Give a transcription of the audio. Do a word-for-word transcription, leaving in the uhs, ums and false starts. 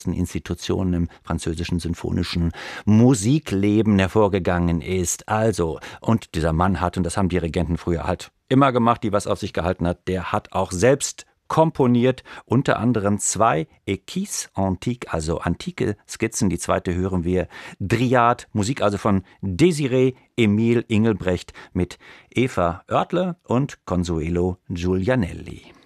Institutionen im französischen sinfonischen Musikleben hervorgegangen ist. Also, und dieser Mann hat, und das haben Dirigenten früher halt immer gemacht, die was auf sich gehalten hat, der hat auch selbst komponiert, unter anderem zwei Esquisses antiques, also antike Skizzen. Die zweite hören wir, Dryade, Musik also von Désiré Emile Engelbrecht mit Eva Oertle und Consuelo Giulianelli.